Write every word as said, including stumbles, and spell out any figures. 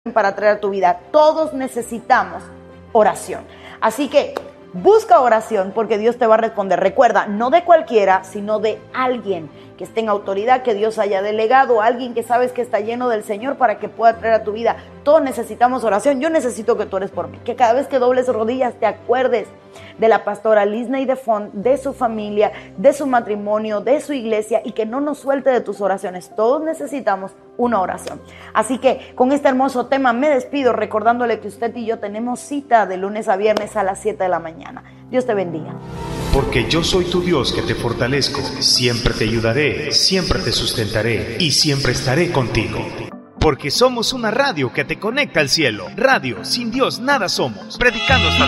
para traer a tu vida. Todos necesitamos oración. Así que busca oración porque Dios te va a responder. Recuerda, no de cualquiera, sino de alguien que esté en autoridad, que Dios haya delegado, alguien que sabes que está lleno del Señor para que pueda traer a tu vida. Todos necesitamos oración. Yo necesito que tú ores por mí, que cada vez que dobles rodillas te acuerdes de la pastora Lisney de Font, de su familia, de su matrimonio, de su iglesia, y que no nos suelte de tus oraciones. Todos necesitamos una oración. Así que con este hermoso tema me despido recordándole que usted y yo tenemos cita de lunes a viernes a las siete de la mañana. Dios te bendiga. Porque yo soy tu Dios que te fortalezco, siempre te ayudaré, siempre te sustentaré y siempre estaré contigo. Porque somos una radio que te conecta al cielo. Radio, sin Dios nada somos. Predicando hasta